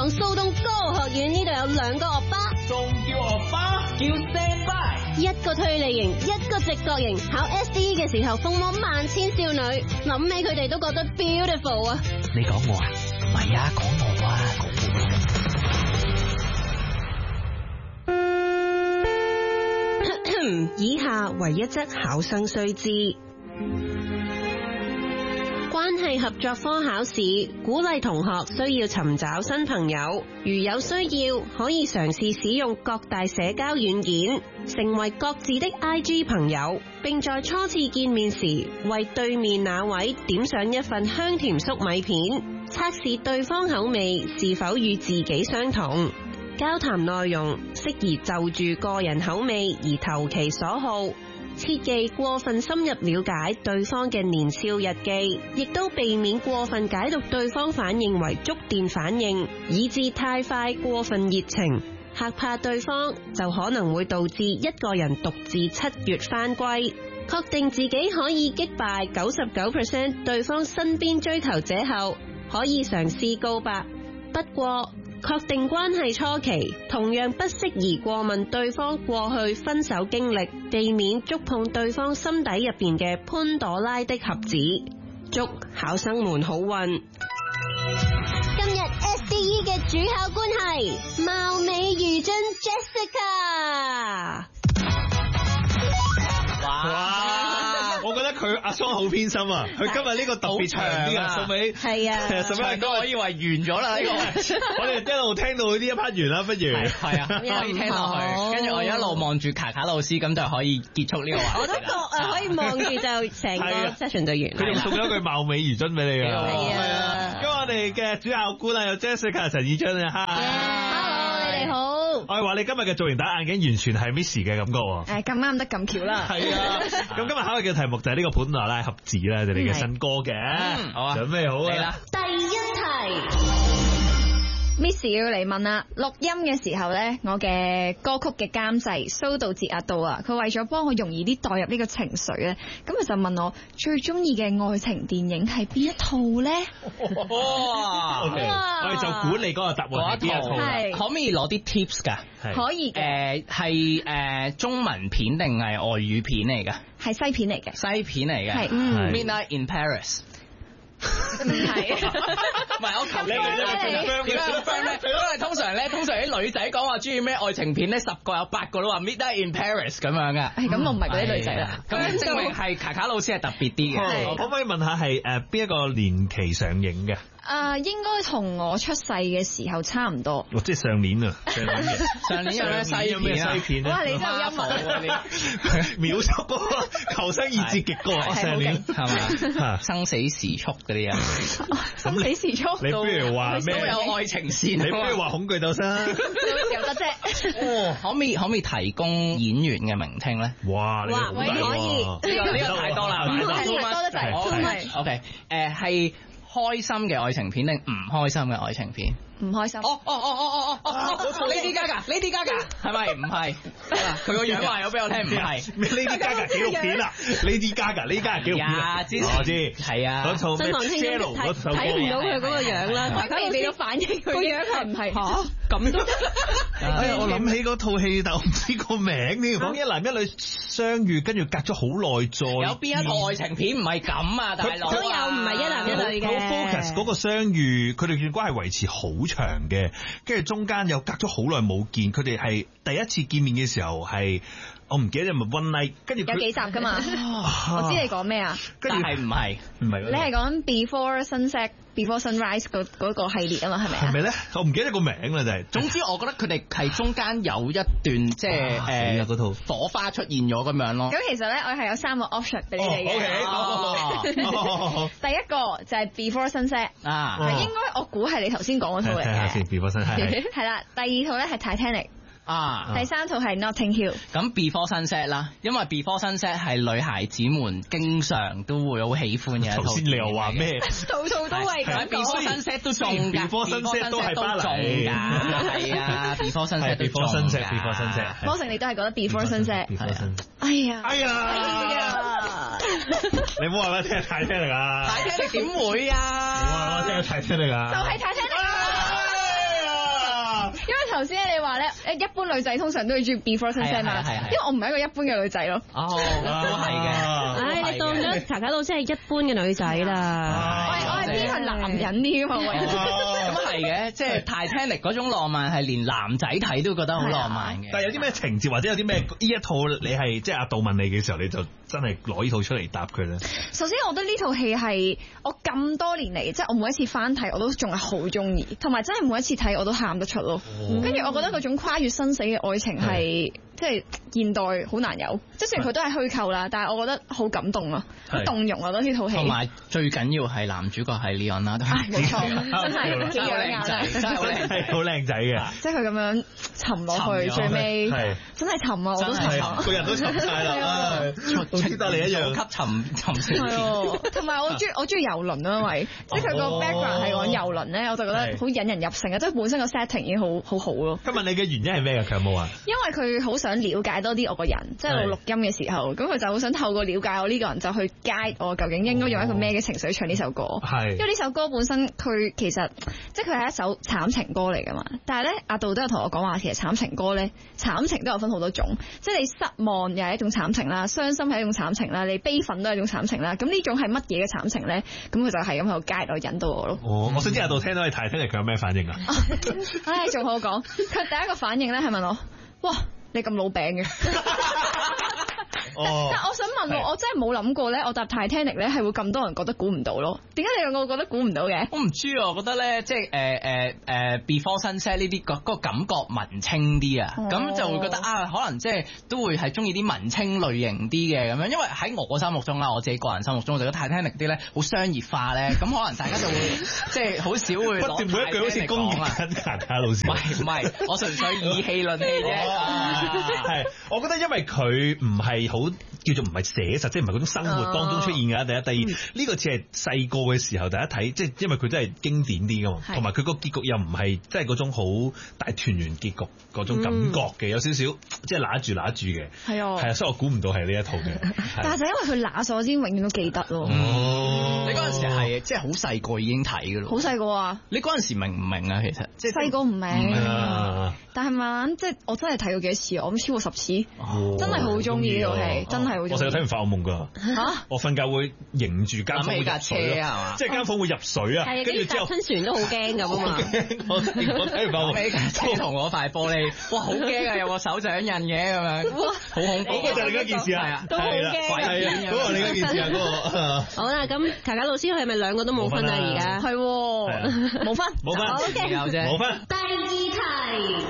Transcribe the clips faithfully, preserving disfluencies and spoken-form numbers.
港蘇東歌學院呢度有兩個惡巴， 仲叫惡巴？叫 standby。 一個推理型，一個直覺型。考 S D E 嘅時候，風魔萬千少女，諗起佢哋都覺得 beautiful 啊！ 你講我啊？唔係啊，講我啊，講我。以下為一則考生須知。關係合作科考試鼓勵同學需要尋找新朋友，如有需要可以嘗試使用各大社交軟件，成為各自的 I G 朋友，並在初次見面時為對面那位點上一份香甜粟米片，測試對方口味是否與自己相同。交談內容適宜就住個人口味而投其所好，切忌過分深入了解對方嘅年少日記，亦都避免過分解讀對方反應為觸電反應，以致太快過分熱情，嚇怕對方就可能會導致一個人獨自七月返歸。確定自己可以擊敗九十九 percent 對方身邊追求者後，可以嘗試告白。不過確定關係初期，同樣不適宜過問對方過去分手經歷，避免觸碰對方心底入邊嘅潘朵拉的盒子。祝考生們好運！ 今日 S D E 嘅主考官係貌美如珍 Jessica。 哇！我覺得佢阿桑好偏心啊！佢今日呢個特別長啲啊，送俾係啊， 送俾哥，我以為完咗啦呢個，我哋一路聽到呢一 part 完啦，不如係啊，可以聽落去，跟住我一路望住卡卡老師，咁就可以結束呢個話題。 我都覺啊，可以望住就成個 session 就完。 佢仲送咗句貌美如珍俾你啊！ 係啊， 咁我哋嘅主考官啊，有 Jessica 陳以章啊 ，Hello，你哋好。 我係話你今日嘅造型戴眼鏡完全係 Miss 嘅感覺喎。 誒，咁啱得咁巧啦。 係啊，咁今日考嘅題目就係呢個潘朵拉盒子啦，就你嘅新歌嘅。 嗯，好啊。 有咩好啊？ 嚟啦。 第一題。Miss 要嚟問啦，錄音嘅時候咧，我嘅歌曲嘅監製蘇道哲阿道啊，佢為咗幫我容易啲代入呢個情緒咧，咁佢就問我最中意嘅愛情電影係邊一套咧？ 哇！ OK，我哋就估你嗰個答案係邊一套？ 係可唔可以攞啲 tips 㗎？ 可以嘅。 誒係誒中文片定係外語片嚟㗎？ 係西片嚟嘅。 西片嚟嘅。 係。 Midnight in Paris。 唔係， 唔係我求你嘅啫，點解咁 friend 咧？因為通常咧，通常啲女仔講話中意咩愛情片咧，十個有八個都話 Midnight in Paris 咁樣嘅。 係咁，我唔係嗰啲女仔啦。 咁證明係卡卡老師係特別啲嘅。 可唔可以問下係誒邊一個年期上映嘅？ 啊，應該同我出世嘅時候差唔多。 哦，即係上年啊，上年嘅。 上年有咩西片啊？ 西片哇，你真係幽默喎你！ 秒速嗰個求生意志極高啊！上年係嘛？生死時速嗰啲啊？ 生死時速。 你不如話咩？ 都有愛情線。 你不如話恐懼鬥室。 有得啫。 哦，可唔可以可唔可以提供演員嘅名稱咧？ 哇！ 哇，可以。呢個呢個太多啦， 太多得滯。 O K，誒係。開心嘅愛情片定唔開心嘅愛情片？ 唔開心。 哦哦哦哦哦哦哦 Lady Gaga，Lady Gaga 係咪？唔係，佢個樣話咗俾我聽唔係。 Lady Gaga 紀錄片啊 ，Lady Gaga，Lady Gaga 紀錄片啊，我知，係啊，嗰套咩 Shallow 嗰首歌， 睇唔到佢嗰個樣啦，大家俾咗反應，佢個樣係唔係嚇咁都？ 哎呀，我諗起嗰套戲，但我唔知個名添。講一男一女相遇，跟住隔咗好耐再。 有邊一套愛情片唔係咁啊？大佬都有唔係一男一女嘅。 好 focus 嗰個相遇，佢哋段關係維持好長嘅，跟住中間又隔咗好耐冇見，佢哋係第一次見面嘅時候係。我唔記得係咪 One Night， 跟住有幾集噶嘛？我知你講咩啊？ 跟住係唔係？ 唔係。 你係講 Before Sunset、Before Sunrise 嗰嗰個系列啊嘛？係咪啊？ 係咪咧？我唔記得個名啦，就係。 總之我覺得佢哋係中間有一段即係誒嗰套火花出現咗咁樣咯。 咁其實咧，我係有三個 option 俾你哋嘅。 O K， 第一個就係 Before Sunset 啊， 係應該我估係你頭先講嗰套嚟嘅。 睇下先 Before Sunset 係啦，第二套咧係 Titanic。 啊！ 第三套係 Notting Hill。 咁 Before Sunset 啦，因為 Before Sunset 係女孩子們經常都會好喜歡嘅一套。 頭先你又話咩？ 套套都係咁講。 Before Sunset 都中㗎。 Before Sunset 都係巴黎㗎。 係啊 ，Before Sunset 都中㗎。 Before Sunset，Before Sunset。 魔成你都係覺得 Before Sunset。 Before Sunset。 哎呀！ 哎呀！你唔好話我聽睇聽嚟㗎。 睇聽你點會啊？ 我話我聽睇聽嚟㗎。 就係睇聽嚟㗎。 因為頭先你話咧，誒一般女仔通常都會中意 before sunset 嘛， 係啊係啊係啊因為我唔係一個一般嘅女仔咯。 哦，都係嘅。 唉，你當咗卡卡老師係一般嘅女仔啦。 我係我係偏向男人啲嘛，喂。 咁係嘅，即係 Titanic 嗰種浪漫係連男仔睇都覺得好浪漫嘅。 但係有啲咩情節或者有啲咩呢一套你係即係阿杜問你嘅時候，你就真係攞呢套出嚟答佢咧？ 首先，我覺得呢套戲係我咁多年嚟，即係我每一次翻睇我都仲係好中意，同埋真係每一次睇我都喊得出咯。跟住我覺得嗰種跨越生死嘅愛情係即係現代好難有，即係雖然佢都係虛構啦，但係我覺得好感動啊，好動容啊！覺得呢套戲。 同埋最緊要係男主角係 Leon 啦，都係冇錯，真係幾養眼啊！ 真係好靚仔， 好靚仔嘅。 即係佢咁樣沉落去，最尾真係沉啊！我都沉， 個人都沉晒啦，好似得你一樣級沉沉少係同埋我中我中意遊輪啊，因為即係佢個 background 係講遊輪咧，我就覺得好引人入勝啊！即係本身個 setting 已經好好好咯。 今日你嘅原因係咩啊？強冇啊？ 因為佢好想了解多啲我個人，即係我錄音嘅時候，咁佢就好想透過了解我呢個人，就去 guide 我究竟應該用一個咩嘅情緒唱呢首歌。係，因為呢首歌本身佢其實即係佢係一首慘情歌嚟噶嘛。但係咧，阿杜都有同我講話，其實慘情歌咧，慘情都有分好多種，即係你失望又係一種慘情啦，傷心係一種慘情啦，你悲憤都係一種慘情啦。咁呢種係乜嘢嘅慘情咧？咁佢就係咁喺度 guide 我，引導我咯。 哦，我想知阿杜聽到你睇，聽日佢有咩反應啊？ 唉，仲好講，佢第一個反應咧係問我，哇！你咁老餅嘅， 哦、 但係我想問喎，我真係冇諗過咧，我搭 Titanic 咧係會咁多人覺得估唔到咯。點解你兩個覺得估唔到嘅？ 我唔知啊，我覺得咧，即係誒誒誒 Before Sunset 呢啲個嗰個感覺文青啲啊，咁、哦、就會覺得啊，可能即係都會係中意啲文青類型啲嘅咁樣，因為喺我心目中啦，我自己個人心目中，我就覺得 Titanic 啲咧好商業化咧，咁可能大家就會即係好少會攞 Titanic 每一句好似公園緊卡卡老師。 唔係唔係，我純粹以氣論氣啫。 係，我覺得因為佢唔係好叫做唔係寫實，即係唔係嗰種生活當中出現嘅。第一，第二呢個似係細個嘅時候第一睇，即係因為佢真係經典啲噶嘛，同埋佢個結局又唔係即係嗰種好大團圓結局嗰種感覺嘅，有少少即係揦住揦住嘅。係啊，係啊，所以我估唔到係呢一套嘅。 但係就因為佢揦咗先，永遠都記得咯。 哦，你嗰陣時係即係好細個已經睇㗎咯。 好細個啊！ 你嗰陣時明唔明啊？其實即係細個唔明，但係慢慢即係我真係睇過幾多次，我諗超過十次，真係好中意呢套戲，真係好中意。我成日睇完發惡夢㗎嚇，我瞓覺會迎住間房架車啊，即係間房會入水啊，跟住之後親船都好驚咁啊嘛。 我我睇完發惡夢， 架車同我塊玻璃，哇好驚啊！有個手掌印嘅咁樣，好恐怖。 嗰個就係另一件事啊， 都好驚。 係啊，嗰個另一件事啊，嗰個。 好啦，咁卡卡老師係咪兩個都冇分啊？而家係冇分， 冇分， 好嘅， 有啫， 冇分。 第二題。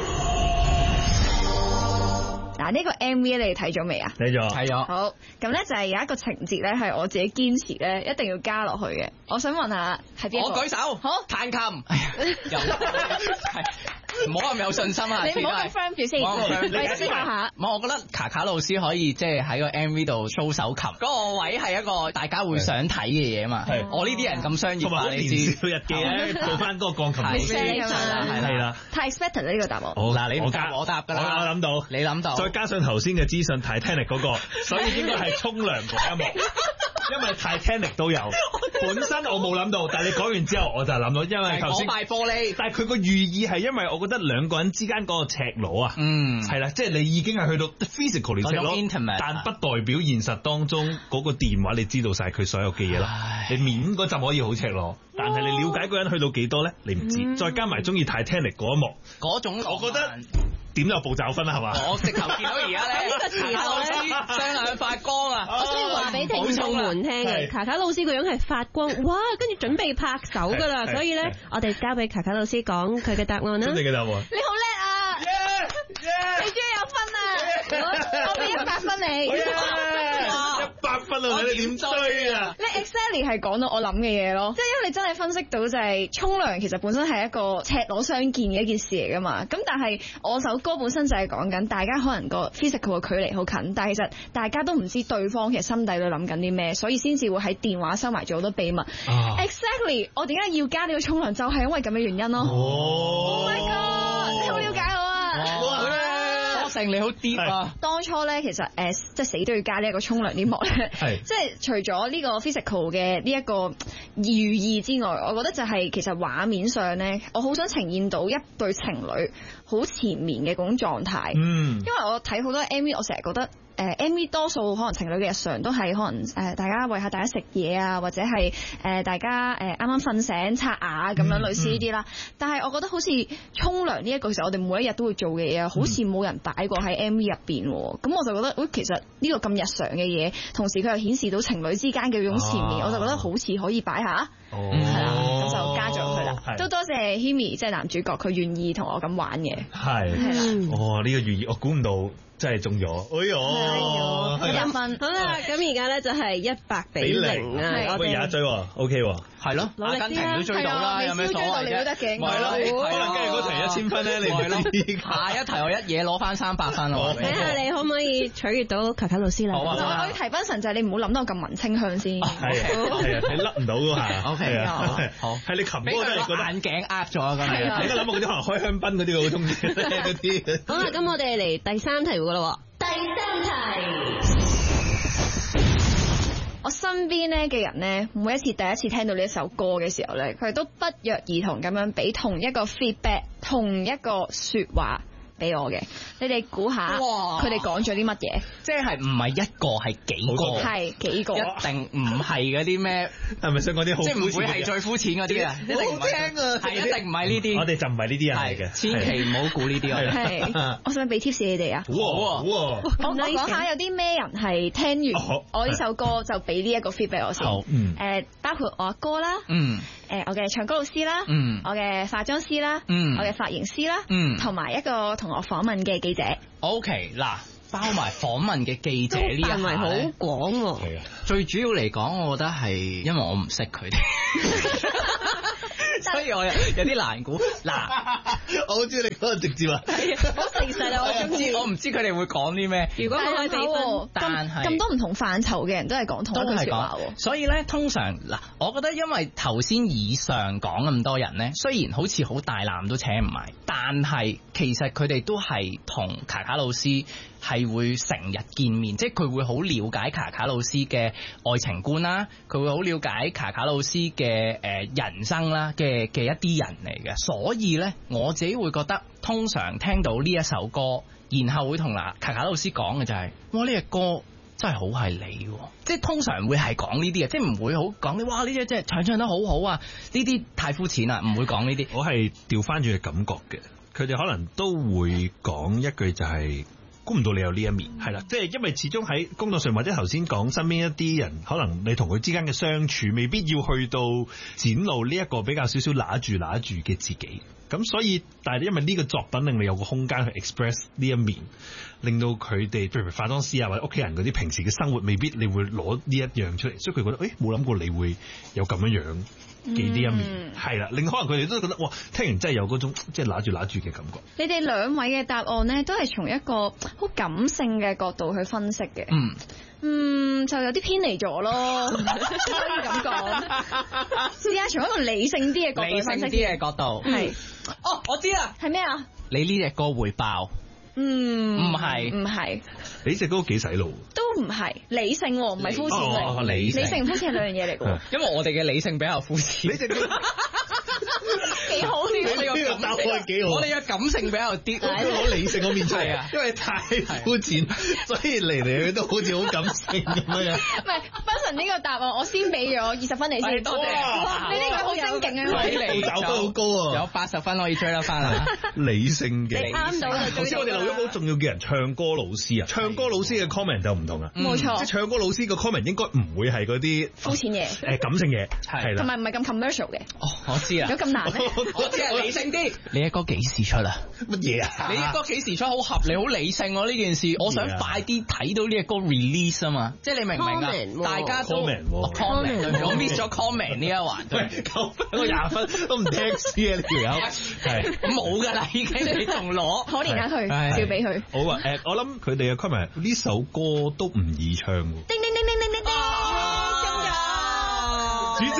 嗱，呢個 M V 你哋睇咗未啊？ 睇咗， 睇咗。 好，咁咧就係有一個情節咧，係我自己堅持咧，一定要加落去嘅。我想問下係邊個？ 我舉手。 好， 彈琴。哎呀，又係。唔好咁有信心啊！ 你唔好咁 friend 住先，你思考下。 唔係，我覺得卡卡老師可以即係喺個 M V 度 show 手琴，嗰個位係一個大家會想睇嘅嘢嘛。我呢啲人咁商業化，你知。年少日記咧，做翻嗰個鋼琴老師。係啦， 太 expect 呢個答案。 好嗱，你唔答我答㗎啦。 我諗到， 你諗到。 再加上頭先嘅資訊 Titanic 嗰個，所以應該係沖涼嗰一幕。因為 Titanic 都有，本身我冇諗到，但係你講完之後我就諗到，因為頭先塊玻璃， 但係佢個寓意係因為我覺得兩個人之間嗰個赤裸啊，嗯，係啦，即係你已經係去到 physically 赤裸，但不代表現實當中嗰個電話你知道晒佢所有嘅嘢啦。你面嗰陣可以好赤裸，但係你了解個人去到幾多咧，你唔知。嗯、再加埋中意 Titanic 嗰一幕， 嗰種我覺得。點有步驟分啦，係嘛？ 我直頭見到而家咧， 呢個時候咧， 雙眼發光啊！ 我需要話俾聽眾們聽嘅，卡卡老師個樣係發光，哇！跟住準備拍手噶啦，所以咧，我哋交俾卡卡老師講佢嘅答案啦。 你嘅答案， 你好叻啊！你終於有分啊！我俾一百分你， 一百分啊！你點追啊？ 你 exactly 係講到我諗嘅嘢咯，即係因為你真係分析到就係沖涼其實本身係一個赤裸相見嘅一件事嚟噶嘛。咁但係我首歌本身就係講緊大家可能個 physical 嘅距離好近，但係其實大家都唔知對方其實心底度諗緊啲咩，所以先至會喺電話收埋咗好多秘密。啊、exactly， 我點解要加呢個沖涼就係因為咁嘅原因咯。Oh my god，你好了解我啊！ 性，你好 deep 啊！ 當初咧，其實誒、呃，即係死都要加呢一個沖涼呢幕咧， 係即係除咗呢個 physical 嘅呢一個寓意之外，我覺得就係其實畫面上咧，我好想呈現到一對情侶好纏綿嘅嗰種狀態。 嗯， 因為我睇好多 M V，我成日覺得。誒 M V 多數可能情侶嘅日常都係可能誒大家餵下大家食嘢啊，或者係誒大家誒啱啱瞓醒刷牙咁樣類似呢啲啦。但係我覺得好似沖涼呢一個其實我哋每一日都會做嘅嘢啊，好似冇人擺過喺 M V 入邊喎。咁我就覺得，喂，其實呢個咁日常嘅嘢，同時佢又顯示到情侶之間嘅嗰種纏綿，我就覺得好似可以擺下。 哦， 係啦，咁就加咗佢啦。都多謝 Himi 即係男主角，佢願意同我咁玩嘅。 係係啦。 哦，呢個寓意我估唔到。真係中咗，哎呦， 一分好啦，咁而家咧就係一百比零啊！ 喂，有一追喎 ，OK 喎， 係咯，阿根廷都追到啦，有咩所謂啫？ 係咯， 可能跟住嗰題一千分咧，你係咯，下一題我一嘢攞翻三百分喎。 睇下你可唔可以取悅到卡卡老師啦？ 好啊， 我要提翻神就係你唔好諗到我咁文青向先。 係係啊，你甩唔到嗰下。 OK 啊，好， 係你琴嗰個真係覺得眼鏡呃咗啊！咁你而家諗下嗰啲可能開香檳嗰啲好中意嗰啲。 好啦，咁我哋嚟第三題噶啦。 第三題， 我身邊咧嘅人咧，每一次第一次聽到呢一首歌嘅時候咧，佢都不約而同咁樣俾同一個 feedback，同一個說話俾我嘅。你哋估下，佢哋講咗啲乜嘢？ 即係唔係一個係幾個？ 係幾個？ 一定唔係嗰啲咩？ 係咪想講啲好？ 即係唔會係最膚淺嗰啲啊！一定唔係啊！係一定唔係呢啲。 我哋就唔係呢啲人嚟嘅， 千祈唔好估呢啲。 係，我想俾 tips 你哋啊！ 好啊，好啊！ 我我講下有啲咩人係聽完我呢首歌就俾呢一個 feedback 我先。誒，包括我阿哥啦， 嗯， 誒，我嘅唱歌老師啦， 嗯， 我嘅化妝師啦， 嗯， 我嘅髮型師啦， 嗯， 同埋一個同我訪問嘅記者。 OK，嗱，包埋訪問嘅記者呢一下範圍好廣喎。 係啊， 最主要嚟講，我覺得係因為我唔識佢哋。所以我有有啲難估。嗱， 我好中意你嗰個直接啊！ 好誠實啊！我唔知我唔知佢哋會講啲咩。 如果我係俾分， 但係咁多唔同範疇嘅人都係講同一句説話喎。 所以咧，通常嗱，我覺得因為頭先以上講咁多人咧，雖然好似好大纜都請唔埋，但係其實佢哋都係同卡卡老師係會成日見面，即係佢會好了解卡卡老師嘅愛情觀啦，佢會好了解卡卡老師嘅誒人生啦嘅嘅一啲人嚟嘅，所以咧我自己會覺得，通常聽到呢一首歌，然後會同嗱卡卡老師講嘅就係、是，哇呢隻歌真係好係你，即係通常會係講呢啲嘅，即係唔會好講你哇呢隻即係唱唱得好好啊，呢啲太膚淺啦，唔會講呢啲。 我係調翻轉嘅感覺嘅，佢哋可能都會講一句就係、是。估唔到你有呢一面，係啦，即係因為始終喺工作上或者頭先講身邊一啲人，可能你同佢之間嘅相處，未必要去到展露呢一個比較少少揦住揦住嘅自己。咁所以，但係因為呢個作品令你有個空間去 express 呢一面，令到佢哋譬如化妝師啊或者屋企人嗰啲平時嘅生活，未必你會攞呢一樣出嚟，所以佢覺得誒冇諗過你會有咁樣樣。嘅呢一面係啦，令可能佢哋都覺得哇，聽完真係有嗰種即係揦住揦住嘅感覺。 你哋兩位嘅答案呢，都係從一個好感性嘅角度去分析嘅。 嗯嗯，就有啲偏離咗咯，可以咁講。試下從一個理性啲嘅角度理性啲嘅角度係。 哦，我知啦， 係咩啊？ 你呢隻歌會爆。 嗯， 唔係， 唔係， 你隻歌幾洗腦？ 都唔係理性，唔係膚淺嘅。 哦，理性， 理性膚淺係兩樣嘢嚟嘅。 因為我哋嘅理性比較膚淺。 你隻歌幾好呢個？ 你呢個答案幾好？ 我哋嘅感性比較啲， 攞理性嗰面出嚟啊！因為太膚淺，所以嚟嚟去都好似好感性咁樣。 唔係，斌神呢個答案，我先俾咗二十分你先。 多謝。 哇！你呢個好精勁啊！ 你找分好高啊！ 有八十分可以追得翻啊！ 理性嘅。 你啱到就頭先我哋留咗好重要嘅人，唱歌老師啊，唱歌老師嘅 comment 就唔同啊。 冇錯。 即係唱歌老師個 comment 應該唔會係嗰啲膚淺嘢， 誒感性嘢，係啦， 同埋唔係咁 commercial 嘅。 哦，我知啊。 有咁難咩？ 我知係理性啲。你嘅歌幾時出啊？ 乜嘢啊？ 你嘅歌幾時出？好合理，好理性喎呢件事。我想快啲睇到呢隻歌 release 啊嘛，即係你明唔明啊？大家都 comment comment，我 miss 咗 comment 呢一環， 扣分我廿分都唔聽書啊！呢條友係冇㗎啦，已經你仲攞， 可憐下佢，照俾佢。 好啊，誒，我諗佢哋嘅 comment 呢首歌都唔易唱喎。 叮叮叮叮叮叮叮，中咗！ 主席，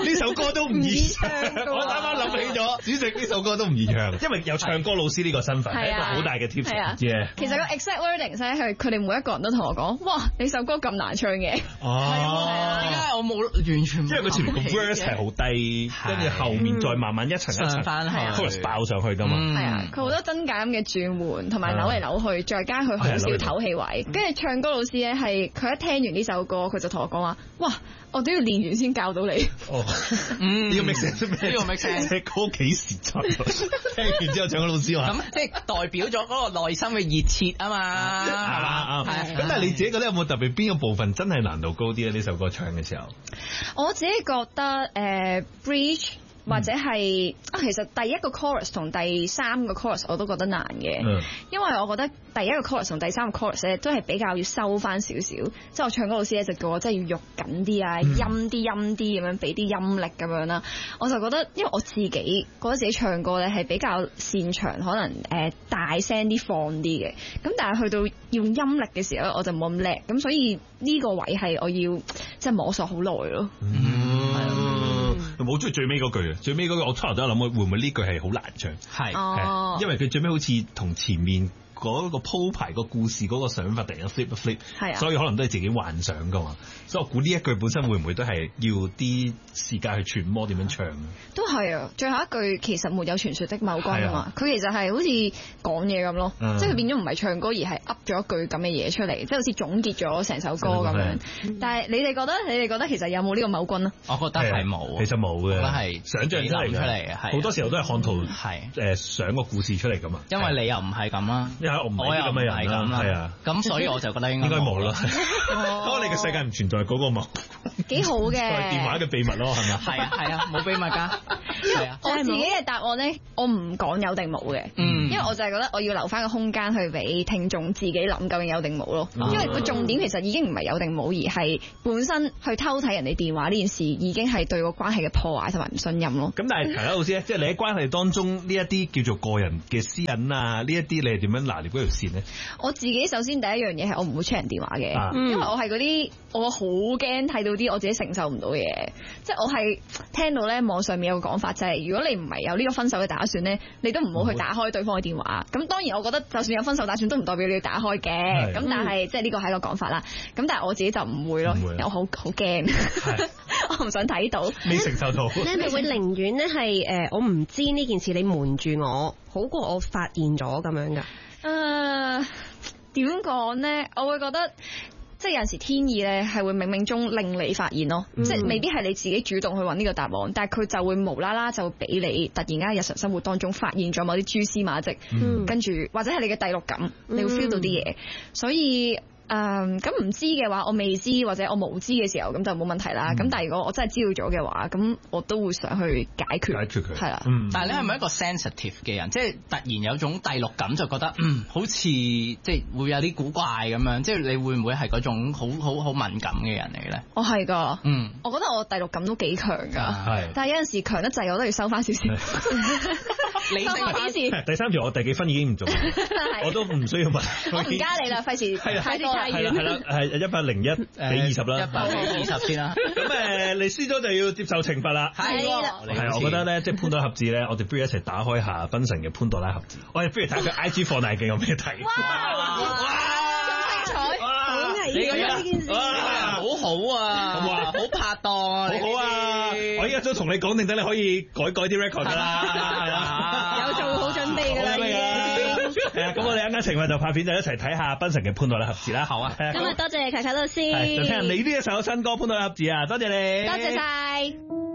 呢首歌都唔易唱， 㗎我啱啱諗起咗，主席呢首歌都唔易唱，因為有唱歌老師呢個身份係一個好大嘅 tips。 係啊 Yeah 其實個 exact wording 咧，係佢哋每一個人都同我講，哇，你首歌咁難唱嘅。 哦， 點解我冇完全冇？ 因為佢前面個 verse 係好低，跟住後面再慢慢一層一層上返去 chorus 爆上去㗎嘛。 係啊，佢好多真假咁嘅轉換，同埋扭嚟扭去，再加佢好少唞氣位。跟住唱歌老師咧，係佢一聽完呢首歌，佢就同我講話，哇！我都要練完先教到你。 哦， 嗯， 呢個 make sense 咩？ 呢個 make sense。 隻歌幾時唱？聽完之後，唱歌老師話： 咁即係代表咗嗰個內心嘅熱切啊嘛，係嘛？係。 咁但係你自己覺得有冇特別邊個部分真係難度高啲咧？呢首歌唱嘅時候， 我自己覺得誒 bridge。或者係啊，其實第一個 chorus 同第三個 chorus 我都覺得難嘅， 嗯、 因為我覺得第一個 chorus 同第三個 chorus 咧都係比較要收翻少少，即係我唱歌老師咧就叫我真係要肉緊啲啊， 嗯、 陰啲陰啲咁樣，俾啲陰力咁樣啦。我就覺得，因為我自己覺得自己唱歌咧係比較擅長可能誒、呃、大聲啲放啲嘅，咁但係去到用陰力嘅時候我就冇咁叻，咁所以呢個位係我要即係摸索好耐咯。 嗯我好中意最尾嗰句啊！最尾嗰句我初頭都有諗，會唔會呢句係好難唱？ 係， 哦， 因為佢最尾好似同前面嗰個鋪排個故事嗰個想法突然間 flip 一 flip， 係啊， 所以可能都係自己幻想噶嘛。所以我估呢一句本身會唔會都係要啲時間去揣摩點樣唱？ 都係啊！最後一句其實沒有傳說的某君啊嘛，佢其實係好似講嘢咁咯， 嗯、 即係佢變咗唔係唱歌而係噏咗一句咁嘅嘢出嚟，即係好似總結咗成首歌咁樣。但係你哋覺得你哋覺得其實有冇呢個某君啊？ 我覺得係冇， 其實冇嘅， 覺得係想像出嚟出嚟嘅， 好多時候都係看圖係誒想個故事出嚟噶嘛。 因為你又唔係咁啦， 因為我唔係咁嘅人啦，係啊， 咁所以我就覺得應該應該冇啦。當你嘅世界唔存在嗰個冇。 幾好嘅電話嘅秘密咯，係咪？ 係啊係啊，冇秘密㗎。係啊， 我自己嘅答案咧，我唔講有定冇嘅， 嗯， 因為我就係覺得我要留翻個空間去俾聽眾自己諗究竟有定冇咯。因為個重點其實已經唔係有定冇，而係本身去偷睇人哋電話呢件事，已經係對個關係嘅破壞同埋唔信任咯。 咁但係陳老師咧，即係你喺關係當中呢一啲叫做個人嘅私隱啊，呢一啲你係點樣拿捏嗰條線呢？ 我自己首先第一樣嘢係我唔會 check 人電話嘅， 啊、 因為我係嗰啲我好驚睇到啲我自己承受唔到嘅嘢，即係我係聽到咧網上面有個講法就係、是，如果你唔係有呢個分手嘅打算咧，你都唔好去打開對方嘅電話。咁當然我覺得就算有分手打算都唔代表你要打開嘅，咁是但係即係呢個係一個講法啦。咁但係我自己就唔會咯，會我好好驚，是我唔想睇到， 未承受到。 你係咪會寧願咧係誒我唔知呢件事你瞞住我，好過我發現咗咁樣㗎？ 誒點講咧？我會覺得。即係有陣時天意咧係會冥冥中令你發現咯，嗯、即係未必係你自己主動去揾呢個答案，但係佢就會無啦啦就俾你突然間日常生活當中發現咗某啲蛛絲馬跡，嗯、跟住或者係你嘅第六感，你會 feel 到啲嘢，嗯、所以。誒咁唔知嘅話，我未知或者我無知嘅時候，咁就冇問題啦。咁、嗯、但係如果我真係知道咗嘅話，咁我都會想去解決。 解決佢係啦。 嗯、 但係你係咪一個 sensitive 嘅人？即係突然有種第六感，就覺得嗯好似即係會有啲古怪咁樣。即係你會唔會係嗰種好好好敏感嘅人嚟嘅咧？ 我係㗎。 嗯， 我覺得我第六感都幾強㗎。 係。 但係有陣時強得滯，我都要收翻少少。 你收翻啲事。 第三條我第幾分已經唔做，我都唔需要問。 我唔加你啦，費事太多太遠。 係啦，係一百零一比二十啦， 一百二十先啦。 咁誒，你輸咗就要接受懲罰啦。 係啦， 係，我覺得咧，即係潘多拉盒子咧，我哋不如一齊打開下賓神嘅潘多拉盒子。我哋不如睇下佢 I G 放大鏡有咩睇。 哇！哇！咁精彩，好危險啊！呢件事好好啊，哇，好拍檔， 好好啊！我依家都同你講定，等你可以改改啲 record 㗎啦，係啦， 有做好準備㗎啦，已經。 係啊，咁我哋一陣間情況就拍片就一齊睇下賓神嘅潘多拉盒子啦。好啊， 今日多謝卡卡老師， 就聽下你呢一首新歌潘多拉盒子啊，多謝你， 多謝晒。